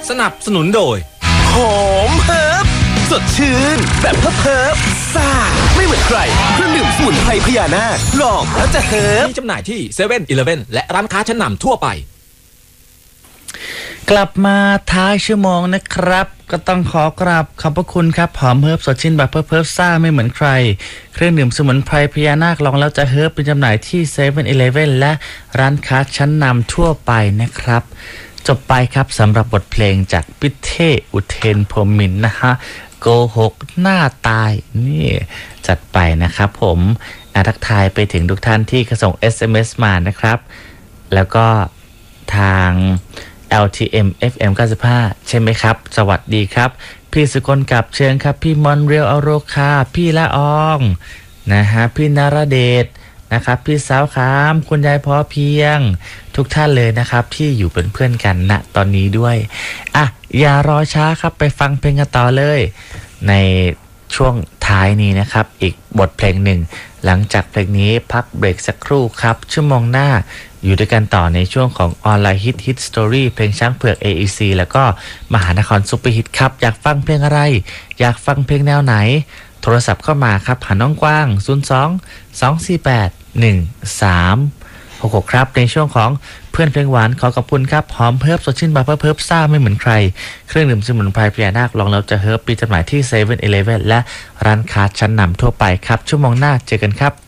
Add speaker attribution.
Speaker 1: สนับสนุนโดย
Speaker 2: หอมเฮิร์บสดชื่นแบบเฮิร์บซ่าไม่เหมือนใครเครื่องดื่มสมุนไพรพญานาคลองแล้วจะเฮิร์บ
Speaker 1: มีจำหน่ายที่เซเว่นอีเลฟเว่นและร้านค้าชั้นนำทั่วไป
Speaker 3: กลับมาท้ายชั่วโมงนะครับก็ต้องขอกราบขอบพระคุณครับหอมเฮิร์บสดชื่นแบบเฮิร์บซ่าไม่เหมือนใครเครื่องดื่มสมุนไพรพญานาคลองแล้วจะเฮิร์บเป็นจำหน่ายที่เซเว่นอีเลฟเว่นและร้านค้าชั้นนำทั่วไปนะครับจบไปครับสำหรับบทเพลงจากพิเทพอุเทนพรหมินทร์นะฮะโกหกหน้าตายนี่จัดไปนะครับผมทักทายไปถึงทุกท่านที่ส่ง SMS มานะครับแล้วก็ทาง LTM FM 95ใช่ไหมครับสวัสดีครับพี่สุกลกับเชิญครับพี่มอนเรียวอโรคาพี่ละอองนะฮะพี่นรเดชนะครับพี่สาวขามคุณยายพอเพียงทุกท่านเลยนะครับที่อยู่เป็นเพื่อนกันณตอนนี้ด้วยอย่ารอช้าครับไปฟังเพลงกันต่อเลยในช่วงท้ายนี้นะครับอีกบทเพลงหนึ่งหลังจากเพลงนี้พักเบรกสักครู่ครับชั่วโมงหน้าอยู่ด้วยกันต่อในช่วงของออนไลน์ฮิตสตอรี่เพลงช้างเผือก AEC แล้วก็มหานครซุปเปอร์ฮิตครับอยากฟังเพลงอะไรอยากฟังเพลงแนวไหนโทรศัพท์เข้ามาครับหาน้องกว้าง02-248-1366ครับในช่วงของเพื่อนเพลงหวานขอขอบคุณครับหอมเฮิร์บสดชื่นบาร์เฮิร์บซ่าไม่เหมือนใครเครื่องดื่มสมุนไพรพญานาคลองแล้วจะเฮิร์บปีจำหน่ายที่เซเว่นอีเลฟเว่นและร้านค้าชั้นนำทั่วไปครับชั่วโมงหน้าเจอกันครับ